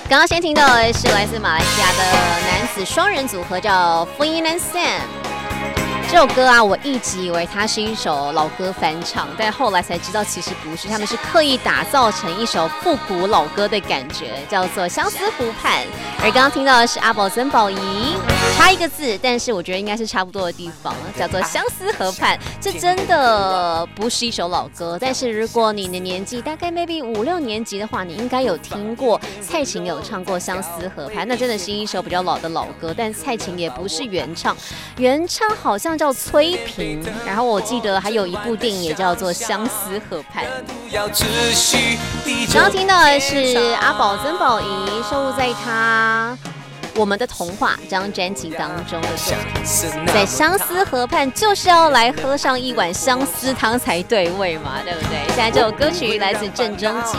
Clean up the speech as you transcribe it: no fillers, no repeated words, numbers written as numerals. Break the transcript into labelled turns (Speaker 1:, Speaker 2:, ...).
Speaker 1: 刚刚先听到的是来自马来西亚的男子双人组合，叫 Flynn and Sam。这首歌啊，我一直以为它是一首老歌翻唱，但后来才知道其实不是，他们是刻意打造成一首复古老歌的感觉，叫做《相思湖畔》。而刚刚听到的是阿宝曾宝仪，差一个字，但是我觉得应该是差不多的地方，叫做《相思河畔》。这真的不是一首老歌，但是如果你的年纪大概 maybe 5、6年级的话，你应该有听过蔡琴有唱过《相思河畔》，那真的是一首比较老的老歌，但蔡琴也不是原唱，原唱好像叫崔萍，然后我记得还有一部电影也叫做《相思河畔》。然后听到的是阿宝曾宝仪收录在他《我们的童话》这张专辑当中的作品，在相思河畔就是要来喝上一碗相思汤才对味嘛，对不对？现在这首歌曲来自郑中基。